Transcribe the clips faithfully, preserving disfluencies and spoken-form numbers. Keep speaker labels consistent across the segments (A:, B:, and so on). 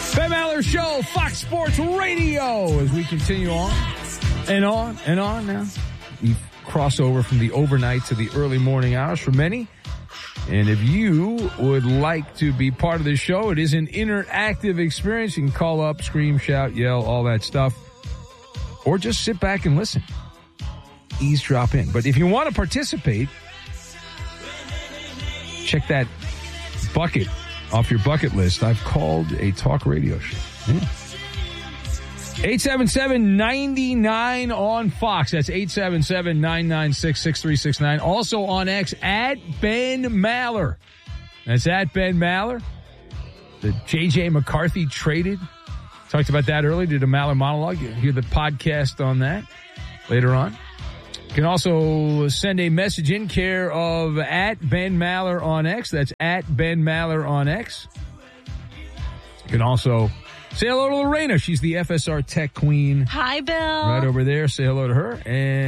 A: Ben Maller Show, Fox Sports Radio, as we continue on and on and on now. We cross over from the overnight to the early morning hours for many. And if you would like to be part of this show, it is an interactive experience. You can call up, scream, shout, yell, all that stuff. Or just sit back and listen. Eavesdrop in. But if you want to participate, check that bucket off your bucket list. I've called a talk radio show. Yeah. eight seven seven, nine nine on Fox. That's eight seven seven, nine nine six, six three six nine. Also on X, at Ben Maller. That's at Ben Maller. The J J McCarthy traded. Talked about that earlier. Did a Maller monologue. You hear the podcast on that later on. You can also send a message in care of at Ben Maller on X. That's at Ben Maller on X. You can also say hello to Lorena. She's the F S R Tech Queen.
B: Hi, Bill.
A: Right over there. Say hello to her.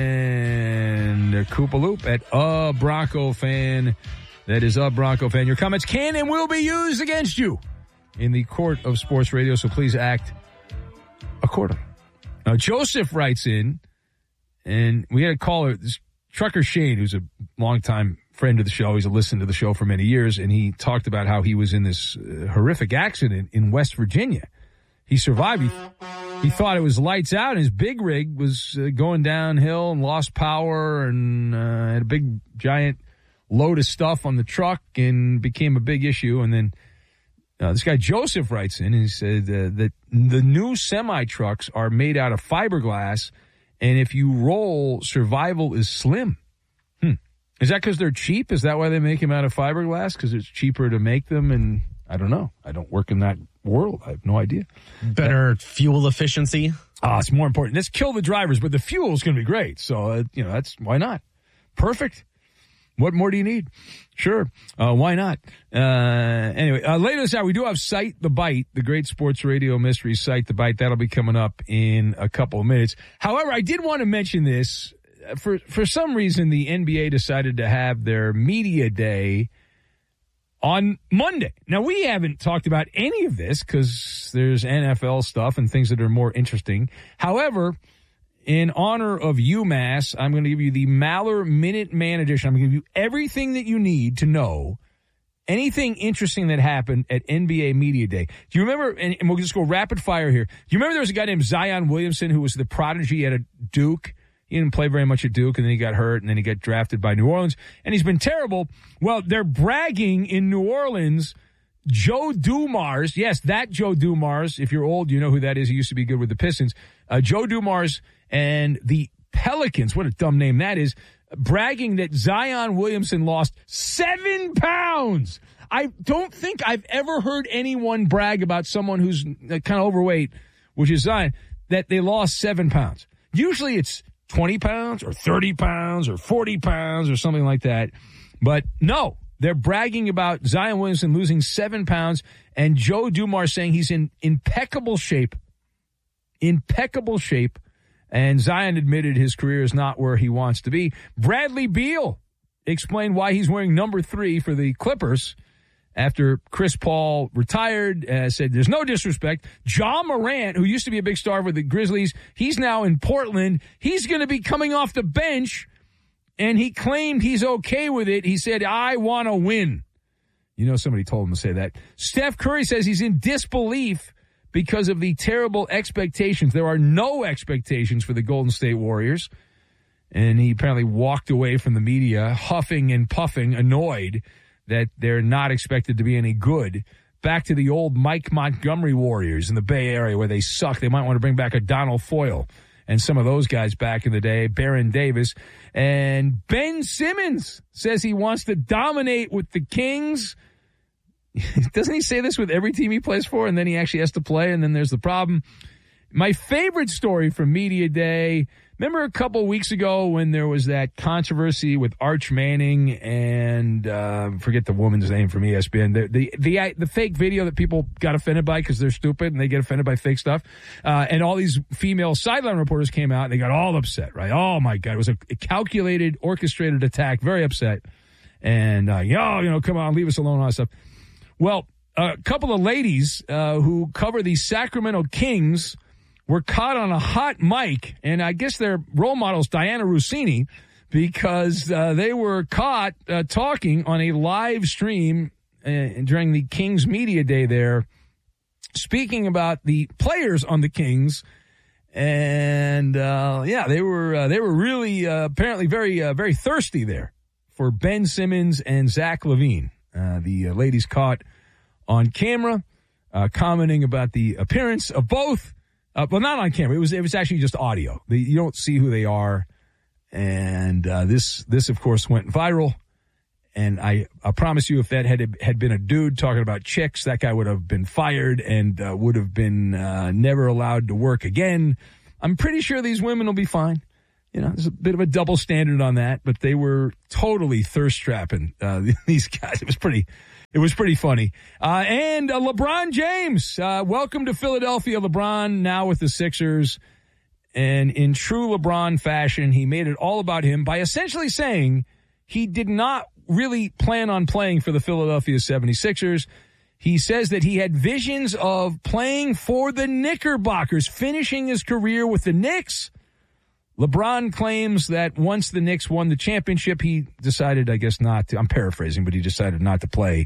A: And Koopa Loop at a Bronco fan. That is a Bronco fan. Your comments can and will be used against you in the court of sports radio, so please act accordingly. Now, Joseph writes in, and we had a caller, this Trucker Shane, who's a longtime friend of the show. He's a listener to the show for many years, and he talked about how he was in this uh, horrific accident in West Virginia. He survived. He, he thought it was lights out, and his big rig was uh, going downhill and lost power and uh, had a big, giant load of stuff on the truck and became a big issue. And then uh, this guy Joseph writes in, and he said uh, that the new semi-trucks are made out of fiberglass, and if you roll, survival is slim. Hmm. Is that because they're cheap? Is that why they make them out of fiberglass? Because it's cheaper to make them? And I don't know. I don't work in that world. I have no idea.
C: Better but, fuel efficiency?
A: Ah, it's more important. Let's kill the drivers, but the fuel is going to be great. So, uh, you know, that's why not? Perfect. What more do you need? Sure. Uh, why not? Uh, anyway, uh, later this hour, we do have Cite the Bite, the great sports radio mystery Cite the Bite. That'll be coming up in a couple of minutes. However, I did want to mention this. For, for some reason, the N B A decided to have their media day on Monday. Now, we haven't talked about any of this because there's N F L stuff and things that are more interesting. However, in honor of UMass, I'm going to give you the Maller Minute Man edition. I'm going to give you everything that you need to know, anything interesting that happened at N B A Media Day. Do you remember, and we'll just go rapid fire here. Do you remember there was a guy named Zion Williamson who was the prodigy at a Duke? He didn't play very much at Duke, and then he got hurt, and then he got drafted by New Orleans, and he's been terrible. Well, they're bragging in New Orleans. Joe Dumars, yes, that Joe Dumars. If you're old, you know who that is. He used to be good with the Pistons. Uh, Joe Dumars and the Pelicans, what a dumb name that is, bragging that Zion Williamson lost seven pounds. I don't think I've ever heard anyone brag about someone who's kind of overweight, which is Zion, that they lost seven pounds. Usually it's twenty pounds or thirty pounds or forty pounds or something like that. But no, they're bragging about Zion Williamson losing seven pounds and Joe Dumars saying he's in impeccable shape. Impeccable shape. And Zion admitted his career is not where he wants to be. Bradley Beal explained why he's wearing number three for the Clippers after Chris Paul retired, uh, said there's no disrespect. Ja Morant, who used to be a big star with the Grizzlies, he's now in Portland. He's going to be coming off the bench, and he claimed he's okay with it. He said, I want to win. You know, somebody told him to say that. Steph Curry says he's in disbelief because of the terrible expectations. There are no expectations for the Golden State Warriors. And he apparently walked away from the media, huffing and puffing, annoyed that they're not expected to be any good. Back to the old Mike Montgomery Warriors in the Bay Area where they suck. They might want to bring back a Donald Foyle and some of those guys back in the day, Baron Davis. And Ben Simmons says he wants to dominate with the Kings. Doesn't he say this with every team he plays for, and then he actually has to play, and then there's the problem? My favorite story from Media Day, remember a couple of weeks ago when there was that controversy with Arch Manning and uh, forget the woman's name from E S P N, the the the, the fake video that people got offended by because they're stupid and they get offended by fake stuff, uh, and all these female sideline reporters came out and they got all upset, right? Oh, my God. It was a, a calculated, orchestrated attack, very upset. And, uh, yo, you know, come on, leave us alone, all that stuff. Well, a couple of ladies uh, who cover the Sacramento Kings were caught on a hot mic, and I guess their role model's Diana Rossini, because uh, they were caught uh, talking on a live stream uh, during the Kings media day there, speaking about the players on the Kings. And uh, yeah, they were uh, they were really uh, apparently very uh, very thirsty there for Ben Simmons and Zach LaVine. Uh, the uh, ladies caught on camera uh, commenting about the appearance of both. Uh, well, not on camera. It was it was actually just audio. The, you don't see who they are, and uh, this this of course went viral. And I, I promise you, if that had had been a dude talking about chicks, that guy would have been fired and uh, would have been uh, never allowed to work again. I'm pretty sure these women will be fine. You know, there's a bit of a double standard on that, but they were totally thirst trapping uh, these guys. It was pretty, it was pretty funny. Uh, and uh, LeBron James, uh, welcome to Philadelphia, LeBron. Now with the Sixers, and in true LeBron fashion, he made it all about him by essentially saying he did not really plan on playing for the Philadelphia seventy-sixers. He says that he had visions of playing for the Knickerbockers, finishing his career with the Knicks. LeBron claims that once the Knicks won the championship, he decided, I guess not to, I'm paraphrasing, but he decided not to play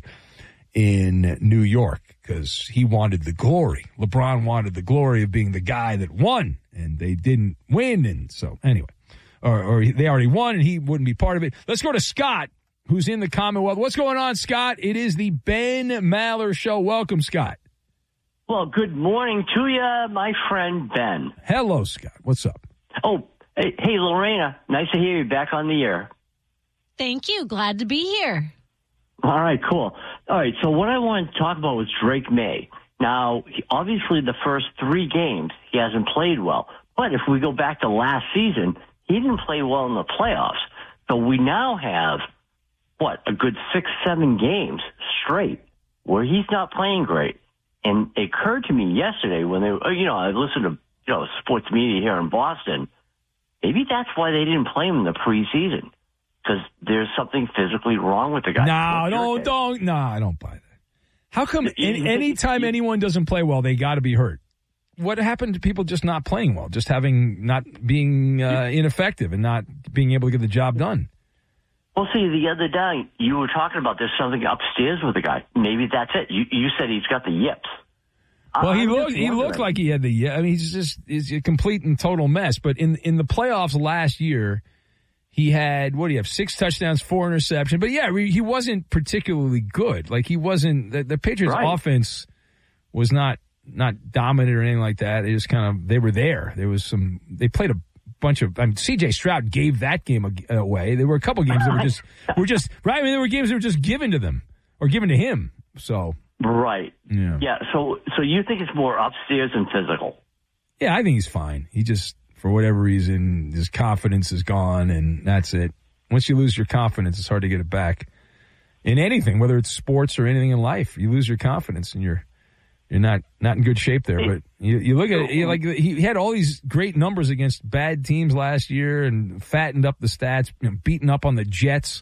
A: in New York because he wanted the glory. LeBron wanted the glory of being the guy that won, and they didn't win. And so anyway, or, or they already won and he wouldn't be part of it. Let's go to Scott, who's in the Commonwealth. What's going on, Scott? It is the Ben Maller Show. Welcome, Scott.
B: Well, good morning to you, my friend Ben.
A: Hello, Scott. What's up?
B: Oh, hey, hey, Lorena. Nice to hear you back on the air.
D: Thank you. Glad to be here.
B: All right, cool. All right, so what I wanted to talk about was Drake May. Now, obviously, the first three games, he hasn't played well. But if we go back to last season, he didn't play well in the playoffs. So we now have what, a good six, seven games straight where he's not playing great. And it occurred to me yesterday when they, you know, I listened to, you know, sports media here in Boston. Maybe that's why they didn't play him in the preseason, because there's something physically wrong with the guy.
A: No, no, don't, no, I don't buy that. How come any, anytime anyone doesn't play well, they got to be hurt? What happened to people just not playing well, just having, not being uh, ineffective and not being able to get the job done?
B: Well, see, the other day, you were talking about there's something upstairs with the guy. Maybe that's it. You you said he's got the yips.
A: Well, he looked he looked like he had the yips. I mean, he's just he's a complete and total mess. But in in the playoffs last year, he had, what do you have, six touchdowns, four interceptions. But, yeah, he wasn't particularly good. Like, he wasn't, the, the Patriots' right. offense was not not dominant or anything like that. It was kind of, they were there. There was some, they played a bunch of, I mean, C J Stroud gave that game away. There were a couple games that were just, were just, right? I mean, there were games that were just given to them or given to him. So.
B: Right.
A: Yeah.
B: Yeah. So, so you think it's more upstairs and physical?
A: Yeah, I think he's fine. He just, for whatever reason, his confidence is gone, and that's it. Once you lose your confidence, it's hard to get it back in anything, whether it's sports or anything in life. You lose your confidence, and you're you're not, not in good shape there. But you, you look at it, you, like he had all these great numbers against bad teams last year, and fattened up the stats, you know, beating up on the Jets.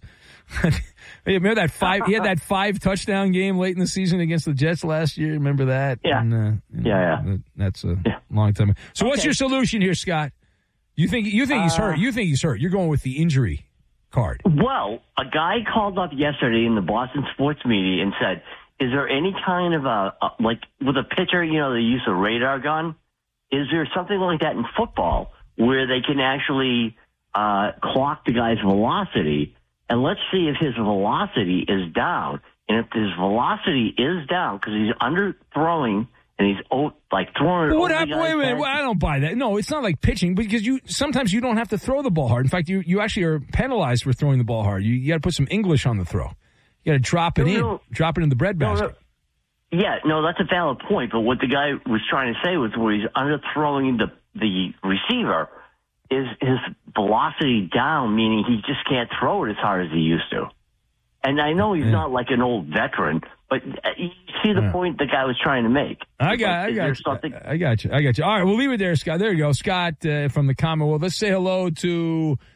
A: Remember that five? He had that five touchdown game late in the season against the Jets last year. Remember that?
B: Yeah,
A: and, uh, you know,
B: yeah, yeah.
A: That's a
B: yeah.
A: long time ago. So,
B: okay.
A: What's your solution here, Scott? You think you think he's
B: uh,
A: hurt? You think he's hurt? You're going with the injury card.
B: Well, a guy called up yesterday in the Boston sports media and said, "Is there any kind of a, a like with a pitcher? You know, they use a radar gun. Is there something like that in football where they can actually uh, clock the guy's velocity?" And let's see if his velocity is down. And if his velocity is down because he's underthrowing and he's oh, like throwing it
A: what
B: over
A: happened? Wait a minute. Well, I don't buy that. No, it's not like pitching because you sometimes you don't have to throw the ball hard. In fact, you, you actually are penalized for throwing the ball hard. You, you got to put some English on the throw. You got to drop it
B: no,
A: in,
B: no.
A: drop it in the bread
B: no,
A: basket.
B: No. Yeah, no, that's a valid point. But what the guy was trying to say was where he's underthrowing the the receiver. Is his velocity down, meaning he just can't throw it as hard as he used to. And I know he's yeah. not like an old veteran, but you see the yeah. point the guy was trying to make.
A: I got, like, I got you. Something- I got you. I got you. All right, we'll leave it there, Scott. There you go, Scott uh, from the Commonwealth. Let's say hello to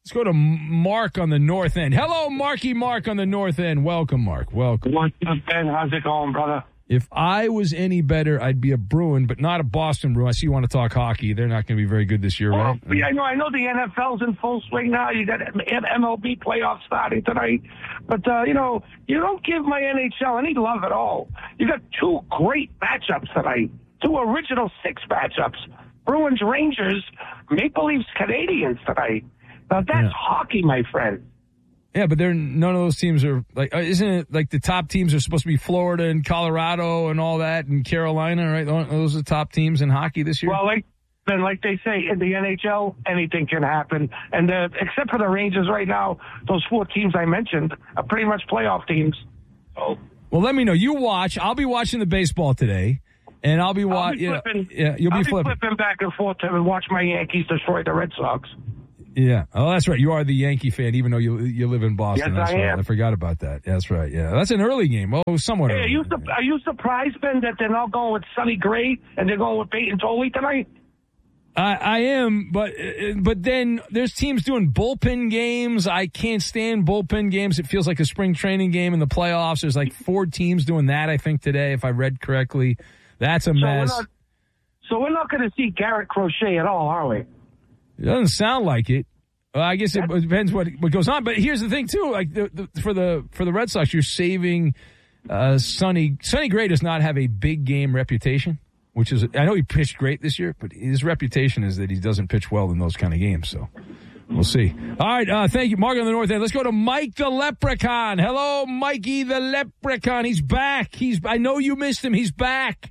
A: Let's go to Mark on the north end. Hello, Marky Mark on the north end. Welcome, Mark. Welcome.
E: What's up, Ben? How's it going, brother?
A: If I was any better, I'd be a Bruin, but not a Boston Bruin. I see you want to talk hockey. They're not going to be very good this year, right?
E: Oh, yeah, I know. I know the N F L's in full swing now. You got M L B playoffs starting tonight. But, uh, you know, you don't give my N H L any love at all. You got two great matchups tonight, two original six matchups. Bruins, Rangers, Maple Leafs, Canadians tonight. Now, that's yeah. hockey, my friend.
A: Yeah, but they're none of those teams are like. Uh, isn't it like the top teams are supposed to be Florida and Colorado and all that and Carolina, right? Those are the top teams in hockey this year.
E: Well, like then, like they say in the N H L, anything can happen. And uh, except for the Rangers right now, those four teams I mentioned are pretty much playoff teams. So,
A: well, let me know. You watch. I'll be watching the baseball today, and I'll be watching. You know, yeah, you'll
E: I'll
A: be,
E: be
A: flipping.
E: flipping back and forth to watch my Yankees destroy the Red Sox.
A: Yeah. Oh, that's right. You are the Yankee fan, even though you you live in Boston.
E: Yes,
A: that's
E: I
A: right.
E: am.
A: I forgot about that. That's right. Yeah. That's an early game. Oh, somewhat
E: Hey,
A: early.
E: are you, su- are you surprised, Ben, that they're not going with Sonny Gray and they're going with Peyton Tolley tonight?
A: I, I am, but but then there's teams doing bullpen games. I can't stand bullpen games. It feels like a spring training game in the playoffs. There's like four teams doing that, I think, today, if I read correctly. That's a
E: So
A: mess.
E: we're not, so we're not going to see Garrett Crochet at all, are we?
A: It doesn't sound like it. Well, I guess it depends what what goes on. But here's the thing, too. Like the, the, for the for the Red Sox, you're saving uh, Sonny. Sonny Gray does not have a big game reputation, which is I know he pitched great this year, but his reputation is that he doesn't pitch well in those kind of games. So we'll see. All right, uh, thank you, Mark on the North End. Let's go to Mike the Leprechaun. Hello, Mikey the Leprechaun. He's back. He's. I know you missed him. He's back.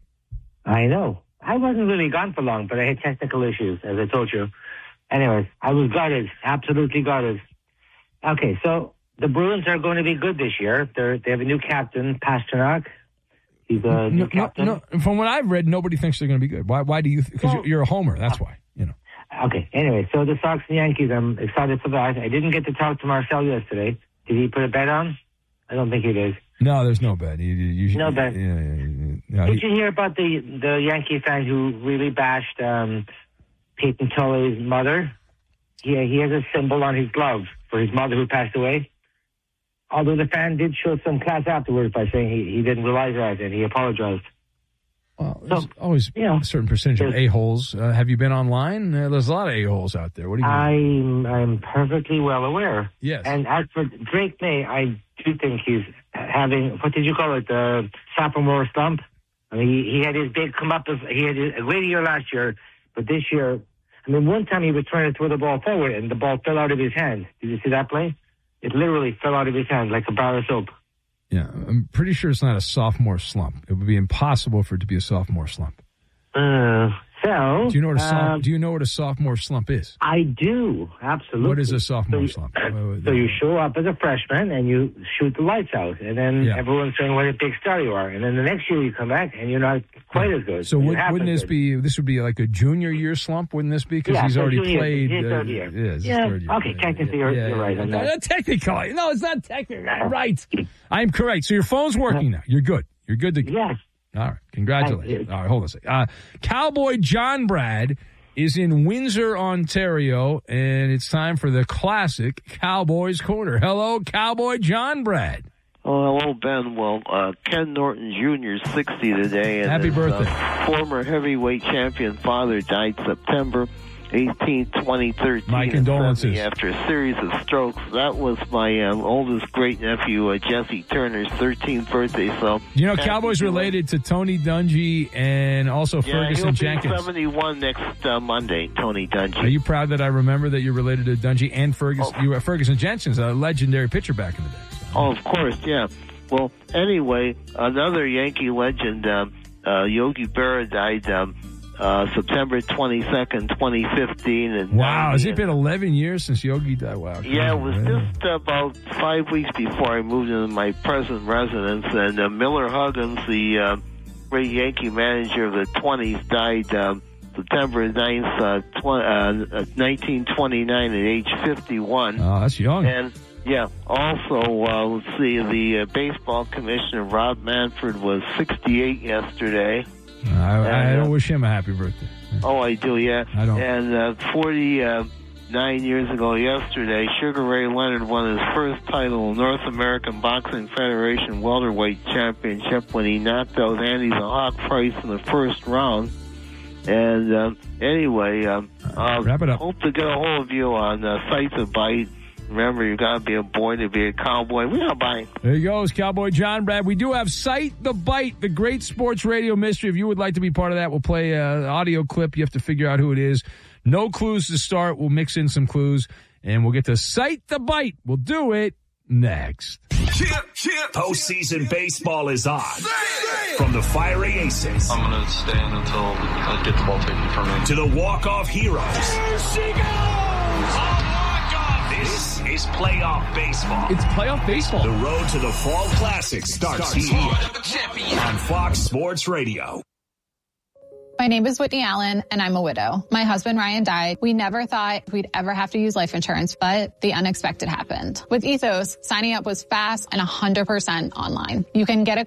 F: I know. I wasn't really gone for long, but I had technical issues, as I told you. Anyways, I was gutted, absolutely gutted. Okay, so the Bruins are going to be good this year. They're, they have a new captain, Pasternak. He's a new
A: no,
F: captain.
A: No, no, from what I've read, nobody thinks they're going to be good. Why? Why do you? Because well, you're a homer. That's why. You know.
F: Okay. Anyway, so the Sox and Yankees. I'm excited for that. I didn't get to talk to Marcel yesterday. Did he put a bet on? I don't think he did.
A: No, there's no bet. You, you, you,
F: no bet.
A: Yeah, yeah, yeah, yeah.
F: Did he, you hear about the the Yankee fan who really bashed Um, Peyton Tolley's mother? He, he has a symbol on his glove for his mother who passed away. Although the fan did show some class afterwards by saying he, he didn't realize that and he apologized.
A: Well, there's
F: so,
A: always
F: you know,
A: a certain percentage of a-holes. Uh, have you been online? Uh, there's a lot of a-holes out there. What do you
F: mean? I'm, I'm perfectly well aware.
A: Yes.
F: And as for Drake May, I do think he's having, what did you call it, the sophomore slump? I mean, he, he had his big come up, he had a great year last year, but this year, I mean, one time he was trying to throw the ball forward and the ball fell out of his hand. Did you see that play? It literally fell out of his hand like a bar of soap.
A: Yeah, I'm pretty sure it's not a sophomore slump. It would be impossible for it to be a sophomore slump.
F: Uh, so...
A: Do you know what a, soph-
F: um,
A: do you know what a sophomore slump is?
F: I do, absolutely.
A: What is a sophomore
F: so,
A: slump?
F: So you show up as a freshman and you shoot the lights out. And then yeah. everyone's saying what a big star you are. And then the next year you come back and you're not quite
A: yeah.
F: as good.
A: So would, wouldn't this
F: good.
A: be, this would be like a junior year slump, wouldn't this be? Because
F: yeah,
A: he's
F: so
A: already
F: junior,
A: played.
F: His
A: uh,
F: third year.
A: Yeah, it's
F: yeah.
A: third year.
F: Okay,
A: yeah,
F: technically
A: yeah,
F: you're,
A: yeah,
F: you're right
A: yeah.
F: on
A: no,
F: that.
A: Not technically. No, it's not technically. Right. I'm correct. So your phone's working now. You're good. You're good to go.
F: Yes.
A: All right. Congratulations. All right. Hold on a second. Uh, Cowboy John Brad is in Windsor, Ontario, and it's time for the classic Cowboys Corner. Hello, Cowboy John Brad.
G: Oh, hello, Ben. Well, uh, Ken Norton Junior is sixty today. And
A: Happy
G: his,
A: birthday.
G: Uh, former heavyweight champion father died September eighteenth, twenty thirteen.
A: My condolences.
G: After a series of strokes. That was my um, oldest great-nephew, uh, Jesse Turner's thirteenth birthday. So,
A: you know, Cowboys related to Tony Dungy and also
G: yeah,
A: Ferguson
G: he'll
A: Jenkins.
G: Be seventy-one next uh, Monday, Tony Dungy.
A: Are you proud that I remember that you're related to Dungy and Ferguson?
G: Oh.
A: You were Ferguson Jenkins, a legendary pitcher back in the day.
G: Oh, of course, yeah. Well, anyway, another Yankee legend, um, uh, Yogi Berra died um, uh, September twenty-second, twenty fifteen. And
A: wow, has it been eleven years since Yogi died? Wow.
G: Yeah, it was
A: man.
G: just about five weeks before I moved into my present residence. And uh, Miller Huggins, the uh, great Yankee manager of the twenties, died um, September ninth, uh, tw- uh, nineteen twenty-nine at age fifty-one.
A: Oh, that's young.
G: And yeah, also, uh, let's see, the uh, baseball commissioner, Rob Manfred, was sixty-eight yesterday.
A: I, I
G: and,
A: don't
G: uh,
A: wish him a happy birthday.
G: Oh, I do, yeah.
A: I don't.
G: And uh, forty, uh, nine years ago yesterday, Sugar Ray Leonard won his first title, North American Boxing Federation Welterweight Championship, when he knocked out Andy the Hawk Price in the first round. And uh, anyway, um, I
A: Wrap it up.
G: hope to get a hold of you on uh, Sight to Bite. Remember, you got to be a boy to be a cowboy. We are buying.
A: There he goes, Cowboy John Brad. We do have Sight the Bite, the great sports radio mystery. If you would like to be part of that, we'll play an audio clip. You have to figure out who it is. No clues to start. We'll mix in some clues, and we'll get to Sight the Bite. We'll do it next.
H: Chip, chip. Postseason baseball is on. From the Fiery Aces.
I: I'm going to stand until I get the ball taken from me.
H: To the walk-off heroes.
I: Here she goes! A walk-off!
H: This is playoff baseball.
A: It's playoff baseball.
H: The road to the Fall Classic starts here on Fox Sports Radio.
J: My name is Whitney Allen, and I'm a widow. My husband, Ryan, died. We never thought we'd ever have to use life insurance, but the unexpected happened. With Ethos, signing up was fast and one hundred percent online. You can get a